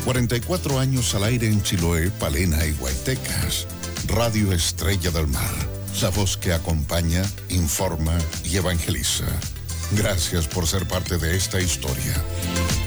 44 años al aire en Chiloé, Palena y Guaytecas. Radio Estrella del Mar. La voz que acompaña, informa y evangeliza. Gracias por ser parte de esta historia.